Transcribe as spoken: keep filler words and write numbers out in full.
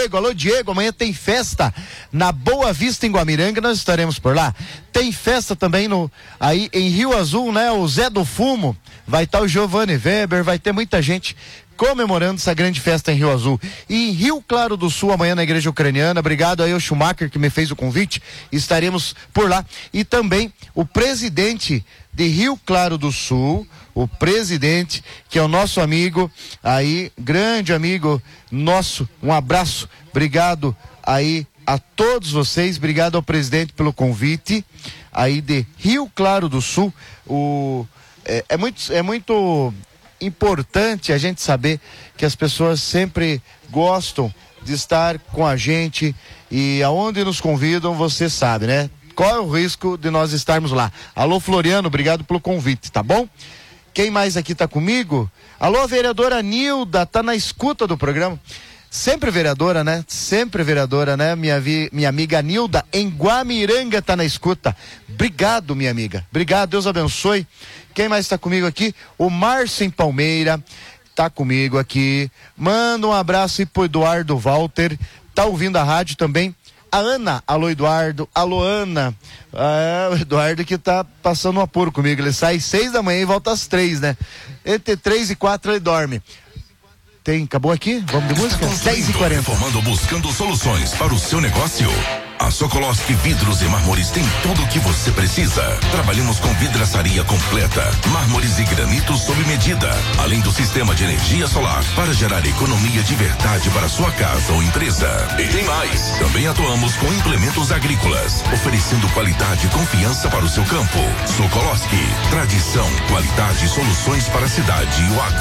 Diego. Alô, Diego, amanhã tem festa na Boa Vista, em Guamiranga, nós estaremos por lá. Tem festa também no, aí em Rio Azul, né? O Zé do Fumo, vai estar o Giovanni Weber, vai ter muita gente comemorando essa grande festa em Rio Azul. E em Rio Claro do Sul, amanhã na Igreja Ucraniana, obrigado aí ao Schumacher que me fez o convite, estaremos por lá. E também o presidente de Rio Claro do Sul, o presidente, que é o nosso amigo, aí, grande amigo nosso, um abraço, obrigado aí a todos vocês, obrigado ao presidente pelo convite, aí de Rio Claro do Sul. O, é, é muito, é muito importante a gente saber que as pessoas sempre gostam de estar com a gente e aonde nos convidam, você sabe, né? Qual é o risco de nós estarmos lá? Alô, Floriano, obrigado pelo convite, tá bom? Quem mais aqui tá comigo? Alô, vereadora Nilda, tá na escuta do programa. Sempre vereadora, né? Sempre vereadora, né? Minha, vi, minha amiga Nilda, em Guamiranga, tá na escuta. Obrigado, minha amiga. Obrigado, Deus abençoe. Quem mais está comigo aqui? O Márcio em Palmeira tá comigo aqui. Manda um abraço aí pro Eduardo Walter. Tá ouvindo a rádio também. A Ana, alô Eduardo, alô Ana. Ah, o Eduardo que tá passando um apuro comigo. Ele sai seis da manhã e volta às três, né? Entre três e quatro ele dorme. Tem, acabou aqui? Vamos de música? dez e quarenta. Formando, buscando soluções para o seu negócio. A Sokolowski Vidros e Mármores tem tudo o que você precisa. Trabalhamos com vidraçaria completa, mármores e granitos sob medida, além do sistema de energia solar para gerar economia de verdade para sua casa ou empresa. E tem mais. Também atuamos com implementos agrícolas, oferecendo qualidade e confiança para o seu campo. Sokolowski, tradição, qualidade e soluções para a cidade e o agro.